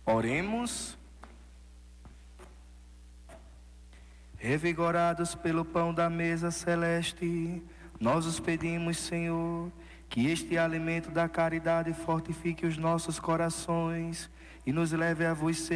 Oremos. Revigorados pelo pão da mesa celeste, nós os pedimos, Senhor, que este alimento da caridade fortifique os nossos corações e nos leve a vos ser